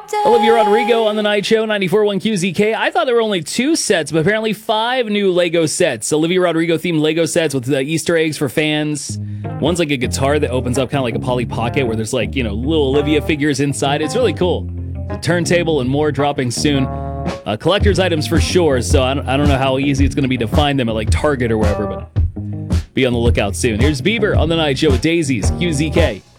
Olivia Rodrigo on the Night Show, 94.1 QZK. I thought there were only 2 sets, but apparently 5 new Lego sets. Olivia Rodrigo themed Lego sets with Easter eggs for fans. One's like a guitar that opens up kind of like a Polly Pocket where there's like, little Olivia figures inside. It's really cool. The turntable and more dropping soon. Collector's items for sure, so I don't know how easy it's going to be to find them at like Target or wherever, but be on the lookout soon. Here's Bieber on the Night Show with Daisies, QZK.